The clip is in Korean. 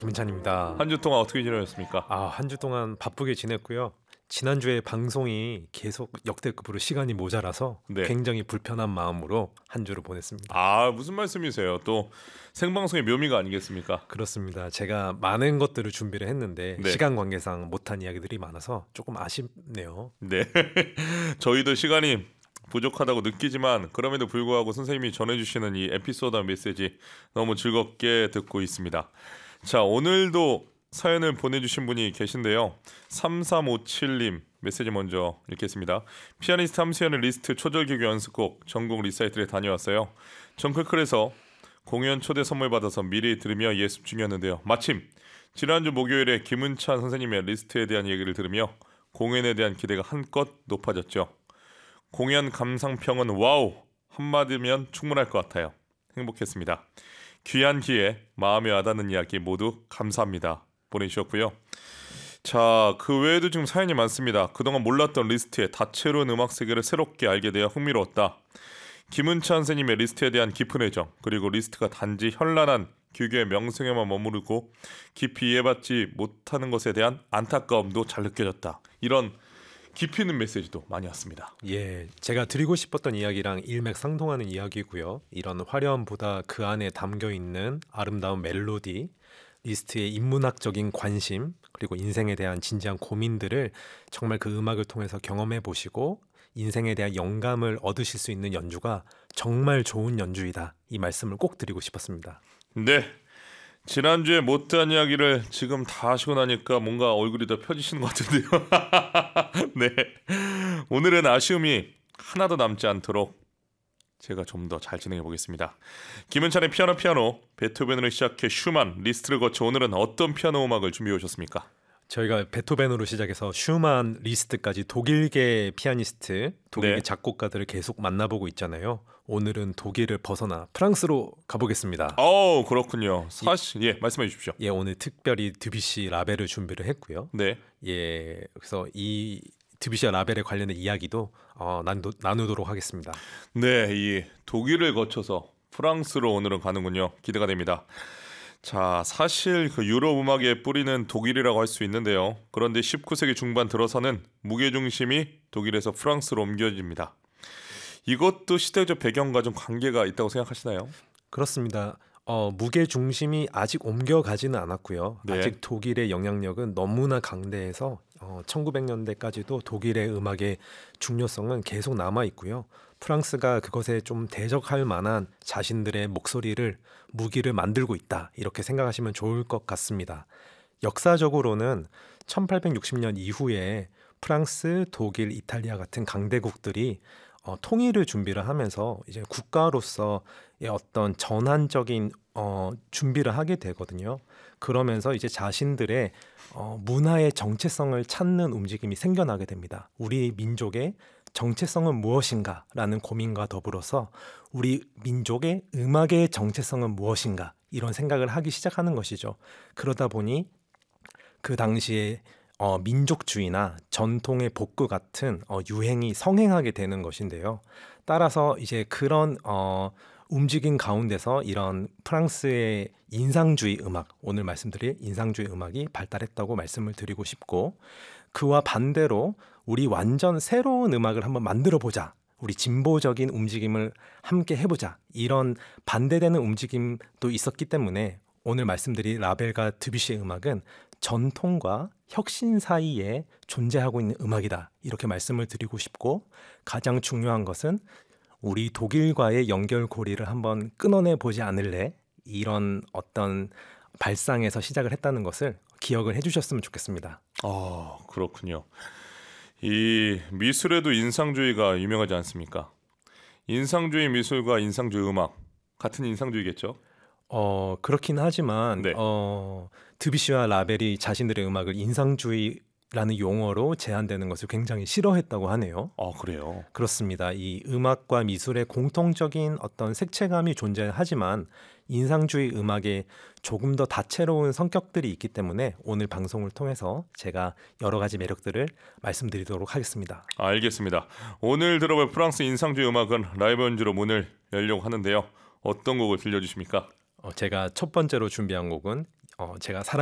김은찬입니다. 한 주 동안 어떻게 지내셨습니까? 한 주 동안 바쁘게 지냈고요. 지난주에 방송이 계속 역대급으로 시간이 모자라서 네. 굉장히 불편한 마음으로 한 주를 보냈습니다. 무슨 말씀이세요? 또 생방송의 묘미가 아니겠습니까? 그렇습니다. 제가 많은 것들을 준비를 했는데 네. 시간 관계상 못한 이야기들이 많아서 조금 아쉽네요. 네. 저희도 시간이 부족하다고 느끼지만 그럼에도 불구하고 선생님이 전해주시는 이 에피소드 메시지 너무 즐겁게 듣고 있습니다. 자, 오늘도 사연을 보내주신 분이 계신데요. 3357님 메시지 먼저 읽겠습니다. 피아니스트 함수연의 리스트 초절기교 연습곡 전국 리사이틀에 다녀왔어요. 정클클에서 공연 초대 선물 받아서 미리 들으며 예습 중이었는데요. 마침 지난주 목요일에 김은찬 선생님의 리스트에 대한 얘기를 들으며 공연에 대한 기대가 한껏 높아졌죠. 공연 감상평은 와우! 한마디면 충분할 것 같아요. 행복했습니다. 귀한 기회, 마음에 와닿는 이야기 모두 감사합니다. 보내주셨고요. 자, 그 외에도 지금 사연이 많습니다. 그동안 몰랐던 리스트의 다채로운 음악 세계를 새롭게 알게 되어 흥미로웠다. 김은찬 선생님의 리스트에 대한 깊은 애정, 그리고 리스트가 단지 현란한 규교의 명성에만 머무르고 깊이 이해받지 못하는 것에 대한 안타까움도 잘 느껴졌다. 이런 깊이 있는 메시지도 많이 왔습니다. 예, 제가 드리고 싶었던 이야기랑 일맥상통하는 이야기고요. 이런 화려함보다 그 안에 담겨 있는 아름다운 멜로디, 리스트의 인문학적인 관심, 그리고 인생에 대한 진지한 고민들을 정말 그 음악을 통해서 경험해 보시고 인생에 대한 영감을 얻으실 수 있는 연주가 정말 좋은 연주이다. 이 말씀을 꼭 드리고 싶었습니다. 네. 지난주에 못한 이야기를 지금 다 하시고 나니까 뭔가 얼굴이 더 펴지시는 것 같은데요. 네. 오늘은 아쉬움이 하나도 남지 않도록 제가 좀 더 잘 진행해 보겠습니다. 김은찬의 피아노 베토벤으로 시작해 슈만 리스트를 거쳐 오늘은 어떤 피아노 음악을 준비해 오셨습니까? 저희가 베토벤으로 시작해서 슈만 리스트까지 독일계 피아니스트, 독일계 네. 작곡가들을 계속 만나보고 있잖아요. 오늘은 독일을 벗어나 프랑스로 가보겠습니다. 그렇군요. 사실 말씀해 주십시오. 예, 오늘 특별히 드뷔시 라벨을 준비를 했고요. 네. 예, 그래서 이 드뷔시와 라벨에 관련된 이야기도 나누도록 하겠습니다. 네, 이 독일을 거쳐서 프랑스로 오늘은 가는군요. 기대가 됩니다. 자, 사실 그 유럽 음악의 뿌리는 독일이라고 할 수 있는데요. 그런데 19세기 중반 들어서는 무게중심이 독일에서 프랑스로 옮겨집니다. 이것도 시대적 배경과 좀 관계가 있다고 생각하시나요? 그렇습니다. 무게 중심이 아직 옮겨가지는 않았고요. 네. 아직 독일의 영향력은 너무나 강대해서 1900년대까지도 독일의 음악의 중요성은 계속 남아 있고요. 프랑스가 그것에 좀 대적할 만한 자신들의 목소리를 무기를 만들고 있다. 이렇게 생각하시면 좋을 것 같습니다. 역사적으로는 1860년 이후에 프랑스, 독일, 이탈리아 같은 강대국들이 통일을 준비를 하면서 이제 국가로서의 어떤 전환적인 준비를 하게 되거든요. 그러면서 이제 자신들의 문화의 정체성을 찾는 움직임이 생겨나게 됩니다. 우리 민족의 정체성은 무엇인가라는 고민과 더불어서 우리 민족의 음악의 정체성은 무엇인가 이런 생각을 하기 시작하는 것이죠. 그러다 보니 그 당시에 민족주의나 전통의 복구 같은 유행이 성행하게 되는 것인데요. 따라서 이제 그런 움직임 가운데서 이런 프랑스의 인상주의 음악, 오늘 말씀드릴 인상주의 음악이 발달했다고 말씀을 드리고 싶고, 그와 반대로 우리 완전 새로운 음악을 한번 만들어 보자, 우리 진보적인 움직임을 함께 해보자, 이런 반대되는 움직임도 있었기 때문에 오늘 말씀드릴 라벨과 드뷔시의 음악은 전통과 혁신 사이에 존재하고 있는 음악이다, 이렇게 말씀을 드리고 싶고, 가장 중요한 것은 우리 독일과의 연결고리를 한번 끊어내 보지 않을래? 이런 어떤 발상에서 시작을 했다는 것을 기억을 해주셨으면 좋겠습니다. 그렇군요. 이 미술에도 인상주의가 유명하지 않습니까? 인상주의 미술과 인상주의 음악 같은 인상주의겠죠? 그렇긴 하지만 네. 드뷔시와 라벨이 자신들의 음악을 인상주의라는 용어로 제한되는 것을 굉장히 싫어했다고 하네요. 그래요? 그렇습니다. 이 음악과 미술의 공통적인 어떤 색채감이 존재하지만 인상주의 음악에 조금 더 다채로운 성격들이 있기 때문에 오늘 방송을 통해서 제가 여러 가지 매력들을 말씀드리도록 하겠습니다. 알겠습니다. 오늘 들어볼 프랑스 인상주의 음악은 라이브 연주로 문을 열려고 하는데요. 어떤 곡을 들려주십니까? 제가 첫 번째로 준비한 곡은 제가